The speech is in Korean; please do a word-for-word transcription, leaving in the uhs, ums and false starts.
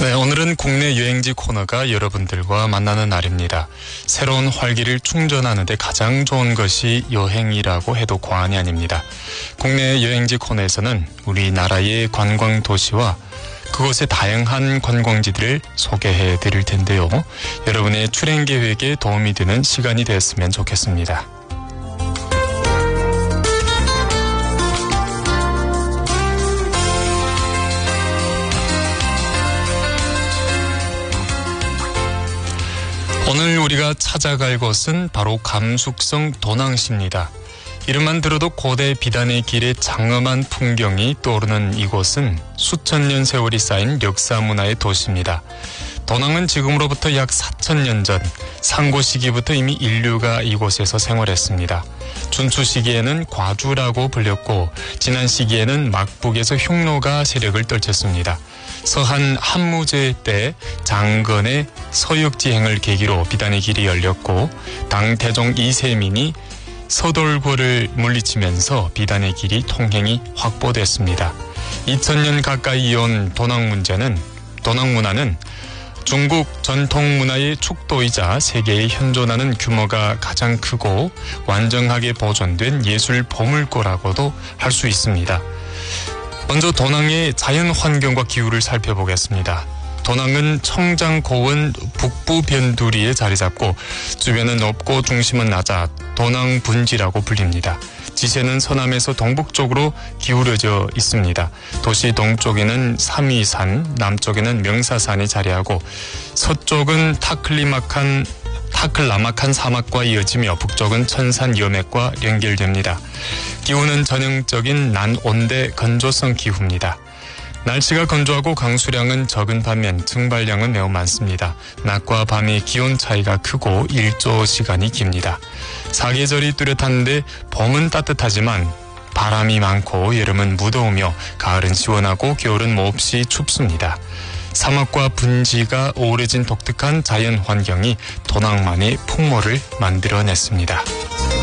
네, 오늘은 국내 여행지 코너가 여러분들과 만나는 날입니다. 새로운 활기를 충전하는 데 가장 좋은 것이 여행이라고 해도 과언이 아닙니다. 국내 여행지 코너에서는 우리나라의 관광 도시와 그곳의 다양한 관광지들을 소개해 드릴 텐데요. 여러분의 출행 계획에 도움이 되는 시간이 되었으면 좋겠습니다. 오늘 우리가 찾아갈 곳은 바로 감숙성 도낭시입니다. 이름만 들어도 고대 비단의 길의 장엄한 풍경이 떠오르는 이곳은 수천 년 세월이 쌓인 역사 문화의 도시입니다. 도낭은 지금으로부터 약 사천 년 전 상고 시기부터 이미 인류가 이곳에서 생활했습니다. 준추 시기에는 과주라고 불렸고 지난 시기에는 막북에서 흉노가 세력을 떨쳤습니다. 서한 한무제 때 장건의 서역지행을 계기로 비단의 길이 열렸고 당 태종 이세민이 서돌고를 물리치면서 비단의 길이 통행이 확보됐습니다. 이천 년 가까이 이어온 도낭 문제는 도낭 문화는 중국 전통 문화의 축도이자 세계에 현존하는 규모가 가장 크고 완전하게 보존된 예술 보물고라고도 할 수 있습니다. 먼저 도낭의 자연 환경과 기후를 살펴보겠습니다. 도낭은 청장 고원 북부 변두리에 자리 잡고 주변은 높고 중심은 낮아 도낭 분지라고 불립니다. 지세는 서남에서 동북쪽으로 기울어져 있습니다. 도시 동쪽에는 삼위산, 남쪽에는 명사산이 자리하고 서쪽은 타클리막한 타클라막한 사막과 이어지며 북쪽은 천산 여맥과 연결됩니다. 기후는 전형적인 난온대 건조성 기후입니다. 날씨가 건조하고 강수량은 적은 반면 증발량은 매우 많습니다. 낮과 밤의 기온 차이가 크고 일조 시간이 깁니다. 사계절이 뚜렷한데 봄은 따뜻하지만 바람이 많고 여름은 무더우며 가을은 시원하고 겨울은 몹시 춥습니다. 사막과 분지가 어우러진 독특한 자연 환경이 도낭만의 풍모를 만들어냈습니다.